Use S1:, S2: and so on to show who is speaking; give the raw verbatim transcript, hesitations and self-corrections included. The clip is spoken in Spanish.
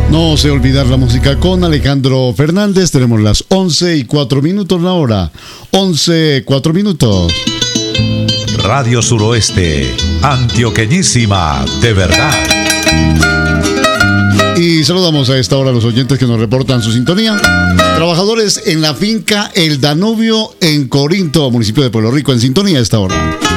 S1: No se olvidar la música con Alejandro Fernández. Tenemos las once y cuatro minutos la hora. once, cuatro minutos.
S2: Radio Suroeste, antioqueñísima de verdad.
S1: Y saludamos a esta hora a los oyentes que nos reportan su sintonía. Trabajadores en la finca El Danubio en Corinto, municipio de Pueblo Rico, en sintonía a esta hora.